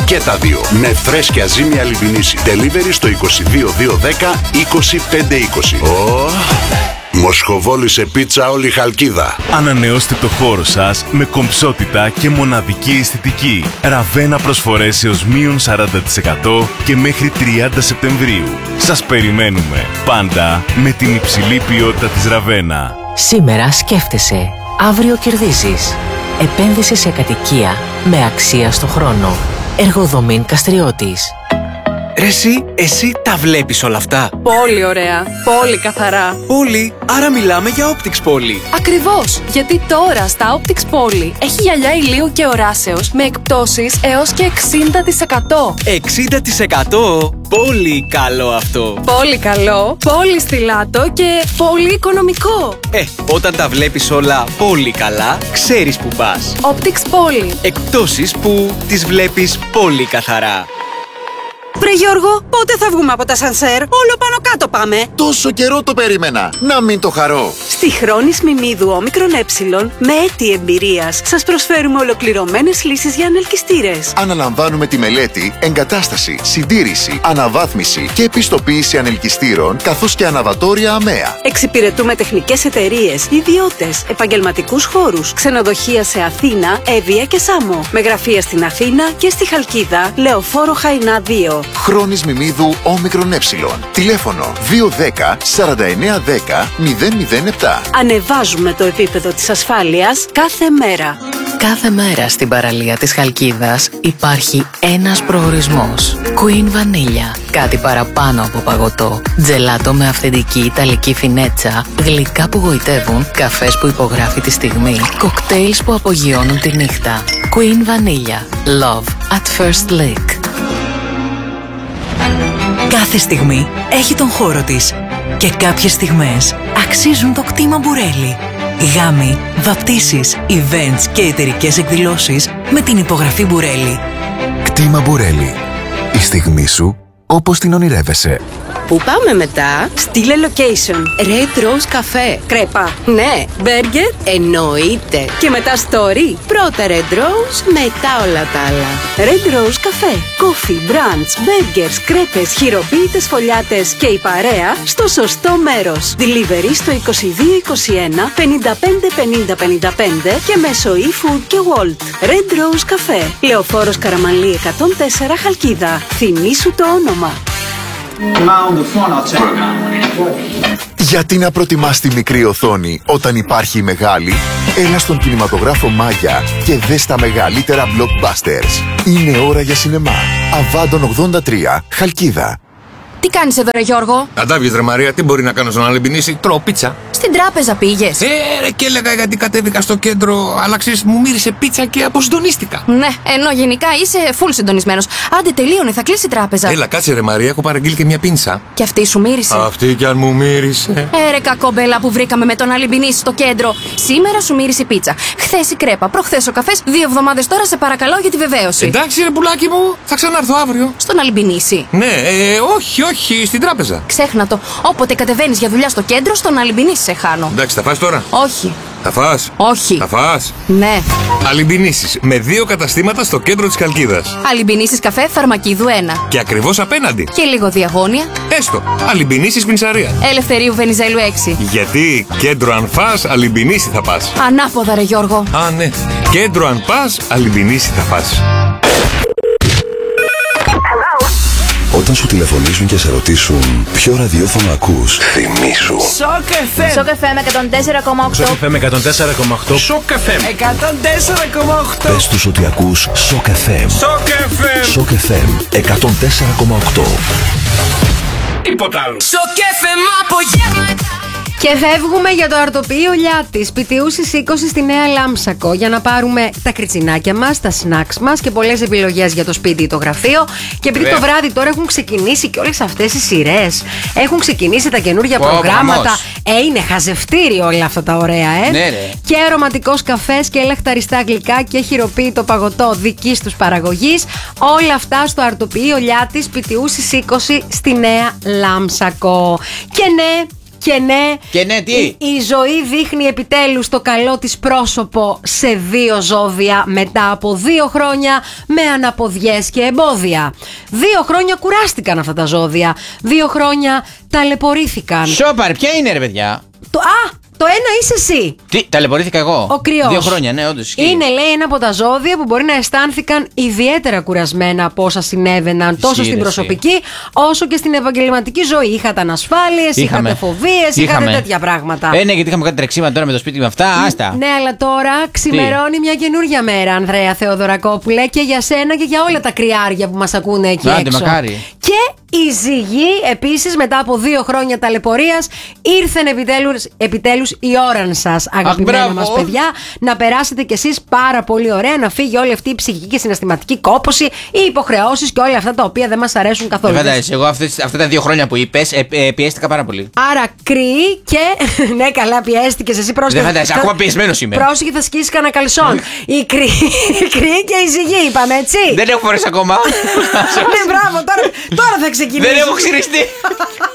Και τα δύο. Με φρέσκια ζύμη Αλιμπινίση. Delivery στο 22210 20520. Μοσχοβόλησε πίτσα όλη η Χαλκίδα. Ανανεώστε το χώρο σας με κομψότητα και μοναδική αισθητική. Ραβένα προσφορές έως μείον 40% και μέχρι 30 Σεπτεμβρίου. Σας περιμένουμε πάντα με την υψηλή ποιότητα της Ραβένα. Σήμερα σκέφτεσαι, αύριο κερδίζεις. Επένδυσε σε κατοικία με αξία στο χρόνο. Εργοδομήν Καστριώτης. Ρε εσύ τα βλέπεις όλα αυτά? Πολύ ωραία, πολύ καθαρά. Πολύ, άρα μιλάμε για Optix Poly. Ακριβώς, γιατί τώρα στα Optix Poly έχει γυαλιά ηλίου και οράσεως με εκπτώσεις έως και 60%. 60%? Πολύ καλό αυτό. Πολύ καλό, πολύ στιλάτο και πολύ οικονομικό. Όταν τα βλέπεις όλα πολύ καλά, ξέρεις που πας. Optix Poly. Εκπτώσεις που τις βλέπεις πολύ καθαρά. Βρε Γιώργο, πότε θα βγούμε από τα σανσέρ? Όλο πάνω κάτω πάμε. Τόσο καιρό το περίμενα. Να μην το χαρώ. Στη Χρόνης Μιμίδου Όμικρον Ε, με έτη εμπειρίας, σας προσφέρουμε ολοκληρωμένες λύσεις για ανελκυστήρες. Αναλαμβάνουμε τη μελέτη, εγκατάσταση, συντήρηση, αναβάθμιση και επιστοποίηση ανελκυστήρων, καθώς και αναβατόρια αμαία. Εξυπηρετούμε τεχνικές εταιρείες, ιδιώτες, επαγγελματικούς χώρους, ξενοδοχεία σε Αθήνα, Εύβοια και Σάμο. Με γραφεία στην Αθήνα και στη Χαλκίδα, Λεωφόρο Χαϊνά 2. Χρόνης Μιμίδου Όμικρον Ε. Τηλέφωνο 210 4910 007. Ανεβάζουμε το επίπεδο της ασφάλειας κάθε μέρα. Κάθε μέρα στην παραλία της Χαλκίδας υπάρχει ένας προορισμός. Queen Vanilla. Κάτι παραπάνω από παγωτό. Τζελάτο με αυθεντική ιταλική φινέτσα. Γλυκά που γοητεύουν. Καφές που υπογράφει τη στιγμή. Κοκτέιλς που απογειώνουν τη νύχτα. Queen Vanilla. Love at first lick. Κάθε στιγμή έχει τον χώρο της και κάποιες στιγμές αξίζουν το κτήμα Μπουρέλι. Γάμοι, βαπτίσεις, events και εταιρικές εκδηλώσεις με την υπογραφή Μπουρέλι. Κτήμα Μπουρέλι. Η στιγμή σου όπως την ονειρεύεσαι. Πού πάμε μετά? Στείλε location. Red Rose Café. Κρέπα. Ναι. Burger. Εννοείται. Και μετά story. Πρώτα Red Rose, μετά όλα τα άλλα. Red Rose Café. Coffee, brunch, burgers, κρέπες, χειροποίητες φωλιάτες και η παρέα στο σωστό μέρος. Delivery στο 2221 55 50 55 και μέσω eFood και Wolt. Red Rose Café. Λεωφόρος Καραμανλή 104 Χαλκίδα. Θυμήσου το όνομα. Γιατί να προτιμάς τη μικρή οθόνη όταν υπάρχει η μεγάλη? Έλα στον κινηματογράφο Μάγια και δες τα μεγαλύτερα blockbusters. Είναι ώρα για σινεμά. Αβάντων 83, Χαλκίδα. Τι κάνεις εδώ ρε Γιώργο? Αντάβιες ρε Μαρία, τι μπορεί να κάνω στον Αλιμπινίση? Τρώω πίτσα. Στην τράπεζα πήγες? Ρε και έλεγα γιατί κατέβηκα στο κέντρο, αλλά ξέρεις, μου μύρισε πίτσα και αποσυντονίστηκα. Ναι, ενώ γενικά είσαι full συντονισμένος. Άντε τελείωνε, θα κλείσει η τράπεζα. Έλα κάτσε ρε Μαρία, έχω παραγγείλει και μια πίνσα. Και αυτή σου μύρισε? Αυτή κι αν μου μύρισε. Ρε κακόμπελα που βρήκαμε με τον Αλιμπινίση στο κέντρο. Σήμερα σου μύρισε πίτσα. Χθες η κρέπα, προχθές ο καφές, 2 εβδομάδες τώρα σε παρακαλώ για τη βεβαίωση. Εντάξει ρε πουλάκι μου, θα ξανάρθω αύριο. Στον Αλιμπινίση? Ναι, όχι, στην τράπεζα. Ξέχνα το. Όποτε κατεβαίνεις για δουλειά στο κέντρο, στον Αλιμπινίση σε χάνω. Εντάξει, θα φας τώρα? Όχι. Θα φας? Όχι. Θα φας? Ναι. Αλιμπινίσεις με 2 καταστήματα στο κέντρο της Χαλκίδας. Αλιμπινίσεις καφέ Φαρμακίδου 1. Και ακριβώς απέναντι. Και λίγο διαγώνια. Έστω. Αλιμπινίσεις Πινσαρία. Ελευθερίου Βενιζέλου 6. Γιατί κέντρο αν φας, Αλιμπινίση θα πας. Ανάποδα ρε Γιώργο. Α, ναι. Κέντρο αν πας, Αλιμπινίση θα πας. Όταν σου τηλεφωνήσουν και σε ρωτήσουν ποιο ραδιόφωνο ακούς, θυμήσου. Σοκ FM. Σοκ FM 104,8. Σοκ FM 104,8. Σοκ FM 104,8. Πες τους ότι ακούς Σοκ FM. Σοκ FM. Σοκ FM 104,8. Τίποτα άλλο. Σοκ FM απογεύματα. Και φεύγουμε για το αρτοποιείο Λιάτης, Πιτιούσης 20 στη Νέα Λάμψακο, για να πάρουμε τα κριτσινάκια μας, τα σνακς μας και πολλές επιλογές για το σπίτι ή το γραφείο. Και επειδή το βράδυ τώρα έχουν ξεκινήσει και όλες αυτές οι σειρές, έχουν ξεκινήσει τα καινούργια προγράμματα. Είναι χαζευτήρι όλα αυτά τα ωραία, Ναι, ρε. Και αρωματικός καφές και λαχταριστά γλυκά και χειροποίητο παγωτό δικής τους παραγωγής. Όλα αυτά στο αρτοποιείο Λιάτης, Πιτιούσης 20 στη Νέα Λάμψακο. Και ναι, Και ναι, τι? Η ζωή δείχνει επιτέλους το καλό της πρόσωπο σε 2 ζώδια μετά από 2 χρόνια με αναποδιές και εμπόδια. 2 χρόνια κουράστηκαν αυτά τα ζώδια. 2 χρόνια ταλαιπωρήθηκαν. Σόπαρ, ποια είναι ρε παιδιά? Το ένα είσαι εσύ. Τι, ταλαιπωρήθηκα εγώ? Ο Κρυός. 2 χρόνια, ναι, όντως. Είναι, λέει, ένα από τα ζώδια που μπορεί να αισθάνθηκαν ιδιαίτερα κουρασμένα από όσα συνέβαιναν τόσο στην προσωπική όσο και στην επαγγελματική ζωή. Είχατε ανασφάλειες, είχατε φοβίες, είχατε τέτοια πράγματα. Ναι, γιατί είχαμε κάτι τρεξίματα τώρα με το σπίτι με αυτά, άστα. Ναι, αλλά τώρα ξημερώνει μια καινούργια μέρα, Ανδρέα Θεοδωρακόπουλε, και για σένα και για όλα τα κρυάρια που μας ακούνε εκεί έξω. Μακάρι. Και η ζυγή, επίσης, μετά από 2 χρόνια ταλαιπωρίας, ήρθε επιτέλους η ώρα σας, αγαπημένα μας παιδιά, να περάσετε κι εσείς πάρα πολύ ωραία, να φύγει όλη αυτή η ψυχική και συναισθηματική κόπωση, οι υποχρεώσεις και όλα αυτά τα οποία δεν μας αρέσουν καθόλου. Φαντάζεσαι, εγώ αυτά τα 2 χρόνια που είπες, πιέστηκα πάρα πολύ. Άρα κρύοι και. Ναι, καλά, πιέστηκες εσύ, πρόσεχε. Δεν φαντάζεσαι, ακόμα πιεσμένος είμαι. Πρόσεχε, θα σκίσεις κανένα καλσόν. Η κρύοι και η ζυγή, είπαμε, έτσι. Δεν έχω φορέσει ακόμα. Ναι, μπράβο, τώρα θα ξεκινήσει. Δεν έχω ξυριστεί.